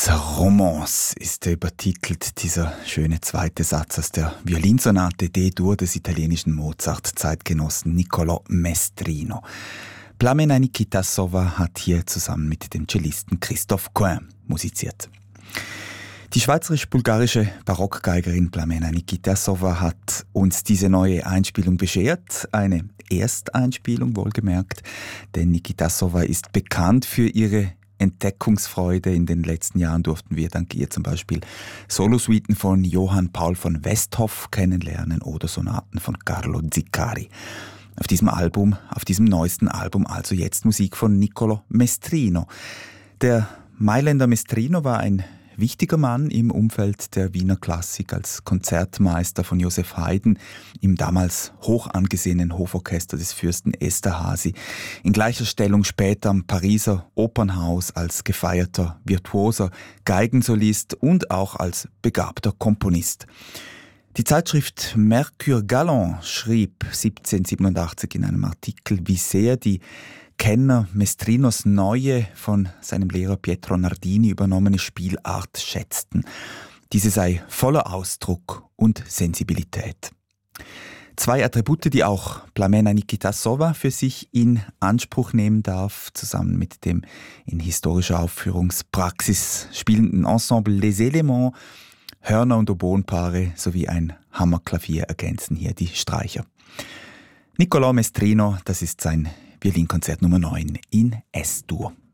Romance ist übertitelt, dieser schöne zweite Satz aus der Violinsonate D-Dur des italienischen Mozart-Zeitgenossen Niccolò Mestrino. Plamena Nikitasova hat hier zusammen mit dem Cellisten Christophe Coin musiziert. Die schweizerisch-bulgarische Barockgeigerin Plamena Nikitasova hat uns diese neue Einspielung beschert. Eine Ersteinspielung wohlgemerkt, denn Nikitasova ist bekannt für ihre Entdeckungsfreude. In den letzten Jahren durften wir dank ihr zum Beispiel Solosuiten von Johann Paul von Westhoff kennenlernen oder Sonaten von Carlo Ziccari. Auf diesem neuesten Album also jetzt Musik von Niccolò Mestrino. Der Mailänder Mestrino war ein wichtiger Mann im Umfeld der Wiener Klassik als Konzertmeister von Joseph Haydn im damals hoch angesehenen Hoforchester des Fürsten Esterházy, in gleicher Stellung später am Pariser Opernhaus als gefeierter virtuoser Geigensolist und auch als begabter Komponist. Die Zeitschrift Mercure Galant schrieb 1787 in einem Artikel, wie sehr die Kenner Mestrinos neue, von seinem Lehrer Pietro Nardini übernommene Spielart schätzten. Diese sei voller Ausdruck und Sensibilität. Zwei Attribute, die auch Plamena Nikitasova für sich in Anspruch nehmen darf, zusammen mit dem in historischer Aufführungspraxis spielenden Ensemble Les Éléments. Hörner- und Oboenpaare sowie ein Hammerklavier ergänzen hier die Streicher. Niccolò Mestrino, das ist sein Violinkonzert Nummer 9 in S-Dur.